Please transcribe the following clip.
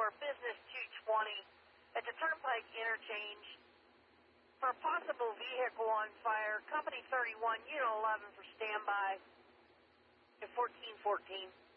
Business 220 at the Turnpike Interchange for a possible vehicle on fire. Company 31, Unit 11 for standby at 1414.